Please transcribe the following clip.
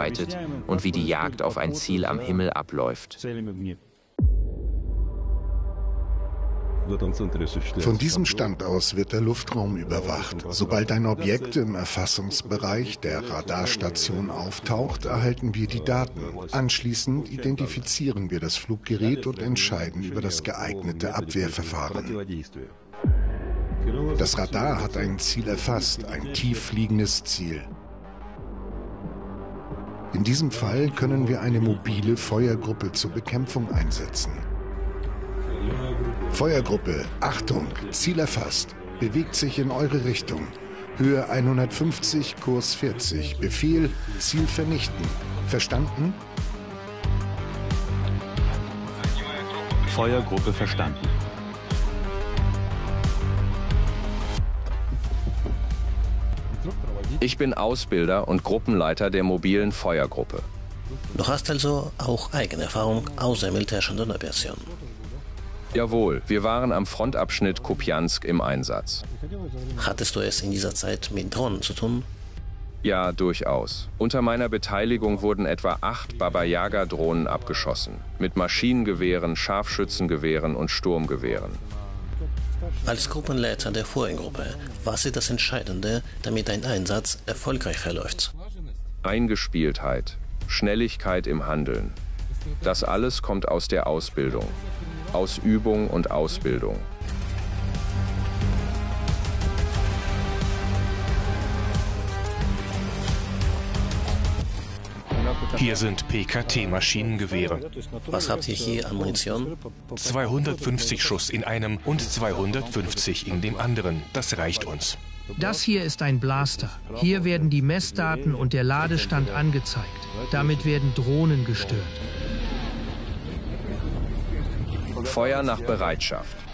arbeitet und wie die Jagd auf ein Ziel am Himmel abläuft. Von diesem Stand aus wird der Luftraum überwacht. Sobald ein Objekt im Erfassungsbereich der Radarstation auftaucht, erhalten wir die Daten. Anschließend identifizieren wir das Fluggerät und entscheiden über das geeignete Abwehrverfahren. Das Radar hat ein Ziel erfasst, ein tief fliegendes Ziel. In diesem Fall können wir eine mobile Feuergruppe zur Bekämpfung einsetzen. Feuergruppe, Achtung, Ziel erfasst, bewegt sich in eure Richtung. Höhe 150, Kurs 40. Befehl, Ziel vernichten. Verstanden? Feuergruppe verstanden. Ich bin Ausbilder und Gruppenleiter der mobilen Feuergruppe. Du hast also auch eigene Erfahrung aus der militärischen Operation. Jawohl, wir waren am Frontabschnitt Kupiansk im Einsatz. Hattest du es in dieser Zeit mit Drohnen zu tun? Ja, durchaus. Unter meiner Beteiligung wurden etwa 8 Baba-Yaga-Drohnen abgeschossen. Mit Maschinengewehren, Scharfschützengewehren und Sturmgewehren. Als Gruppenleiter der Feuergruppe, was ist das Entscheidende, damit ein Einsatz erfolgreich verläuft? Eingespieltheit, Schnelligkeit im Handeln. Das alles kommt aus der Ausbildung. Aus Übung und Ausbildung. Hier sind PKT-Maschinengewehre. Was habt ihr hier an Munition? 250 Schuss in einem und 250 in dem anderen. Das reicht uns. Das hier ist ein Blaster. Hier werden die Messdaten und der Ladestand angezeigt. Damit werden Drohnen gestört. Feuer nach Bereitschaft.